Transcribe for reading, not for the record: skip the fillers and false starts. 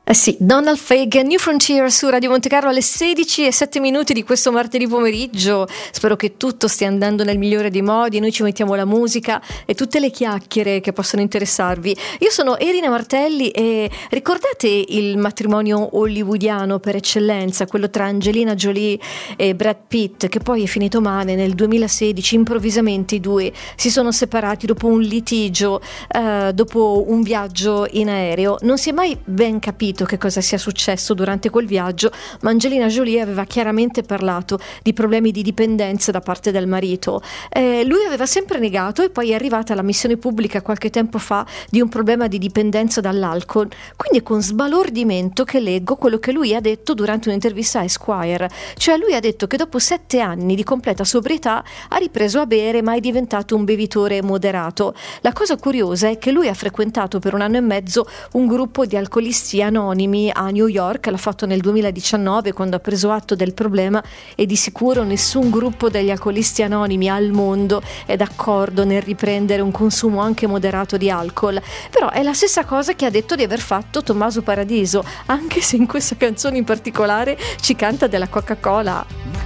Sì, Donald Fagen, New Frontier su Radio Monte Carlo alle 16:07 di questo martedì pomeriggio. Spero che tutto stia andando nel migliore dei modi. Noi ci mettiamo la musica e tutte le chiacchiere che possono interessarvi. Io sono Erina Martelli e ricordate il matrimonio hollywoodiano per eccellenza, quello tra Angelina Jolie e Brad Pitt, che poi è finito male nel 2016. Improvvisamente i due si sono separati dopo un litigio, dopo un viaggio in aereo. Non si è mai ben capito che cosa sia successo durante quel viaggio, ma Angelina Jolie aveva chiaramente parlato di problemi di dipendenza da parte del marito. Lui aveva sempre negato e poi è arrivata la missione pubblica qualche tempo fa di un problema di dipendenza dall'alcol. Quindi è con sbalordimento che leggo quello che lui ha detto durante un'intervista a Esquire. Cioè lui ha detto che dopo 7 anni di completa sobrietà ha ripreso a bere, ma è diventato un bevitore moderato. La cosa curiosa è che lui ha frequentato per 1 anno e mezzo un gruppo di alcolisti anonimi a New York. L'ha fatto nel 2019 quando ha preso atto del problema, e di sicuro nessun gruppo degli alcolisti anonimi al mondo è d'accordo nel riprendere un consumo anche moderato di alcol. Però è la stessa cosa che ha detto di aver fatto Tommaso Paradiso, anche se in questa canzone in particolare ci canta della Coca-Cola.